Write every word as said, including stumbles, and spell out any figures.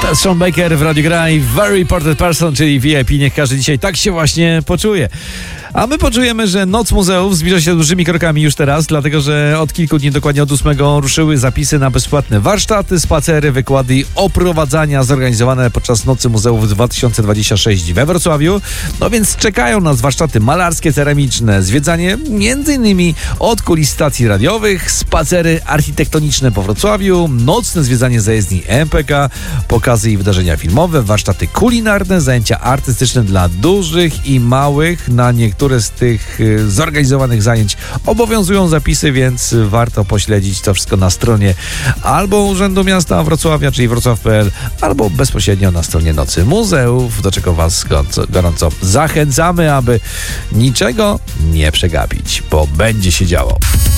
Sean Baker w Radiu Gra i Very Important Person, czyli V I P. Niech każdy dzisiaj tak się właśnie poczuje. A my poczujemy, że Noc Muzeów zbliża się dużymi krokami już teraz, dlatego że od kilku dni, dokładnie od ósmego, ruszyły zapisy na bezpłatne warsztaty, spacery, wykłady i oprowadzania zorganizowane podczas Nocy Muzeów dwa tysiące dwudziestego szóstego we Wrocławiu. No więc czekają nas warsztaty malarskie, ceramiczne, zwiedzanie między innymi od kulis stacji radiowych, spacery architektoniczne po Wrocławiu, nocne zwiedzanie zajezdni M P K, pokazy i wydarzenia filmowe, warsztaty kulinarne, zajęcia artystyczne dla dużych i małych. Na niektórych Niektóre z tych y, zorganizowanych zajęć obowiązują zapisy, więc warto pośledzić to wszystko na stronie albo Urzędu Miasta Wrocławia, czyli wrocław kropka p l, albo bezpośrednio na stronie Nocy Muzeów, do czego Was gorąco, gorąco zachęcamy, aby niczego nie przegapić, bo będzie się działo.